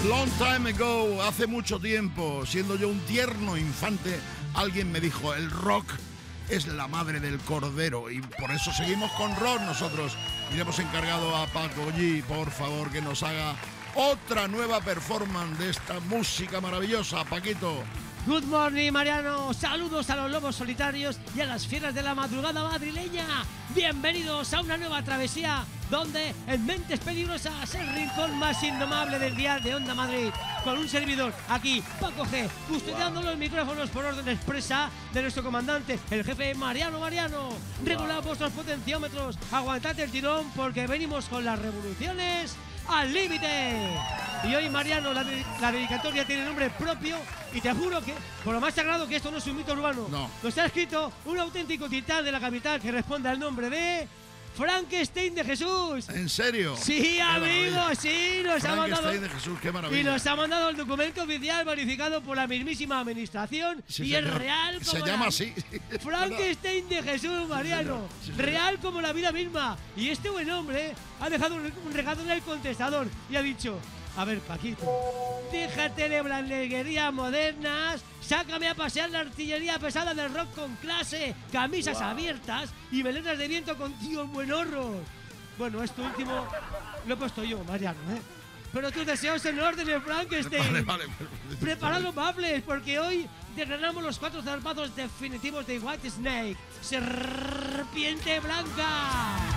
Long time ago, hace mucho tiempo, siendo yo un tierno infante, alguien me dijo, el rock es la madre del cordero, y por eso seguimos con rock nosotros. Y le hemos encargado a Paco G, por favor, que nos haga otra nueva performance de esta música maravillosa. Paquito. Good morning, Mariano. Saludos a los lobos solitarios y a las fieras de la madrugada madrileña. Bienvenidos a una nueva travesía donde en Mentes Peligrosas, el rincón más indomable del dial de Onda Madrid, con un servidor aquí, Paco G, custodiando los micrófonos por orden expresa de nuestro comandante, el jefe Mariano. Regulad vuestros potenciómetros, aguantad el tirón porque venimos con las revoluciones al límite. Y hoy, Mariano, la dedicatoria tiene nombre propio y te juro que, por lo más sagrado, que esto no es un mito urbano. No. Nos ha escrito un auténtico titán de la capital que responde al nombre de Frankenstein de Jesús. ¿En serio? Sí, amigo, sí, nos ha mandado. Frankenstein de Jesús, qué maravilla. Y nos ha mandado el documento oficial verificado por la mismísima administración, Sí, y señor. es real como Se llama así. Frankenstein de Jesús, Mariano. Sí, señor. Real como la vida misma. Y este buen hombre ha dejado un regalo en el contestador y ha dicho: a ver, Paquito, déjate de blandeguerías modernas, sácame a pasear la artillería pesada del rock con clase, camisas abiertas y melenas de viento con tíos buenorros. Bueno, esto último lo he puesto yo, Mariano, ¿eh? Pero tus deseos en orden, de Frankenstein. Vale. Preparad los baffles, porque hoy desgranamos los 4 zarpazos definitivos de White Snake, Serpiente Blanca.